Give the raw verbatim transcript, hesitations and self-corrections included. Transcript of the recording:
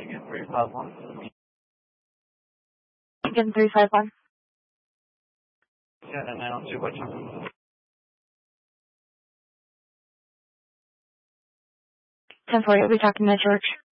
Again, three five one. Again, three five one. Yeah, and nine oh two, what time? ten forty, I'll be talking to George.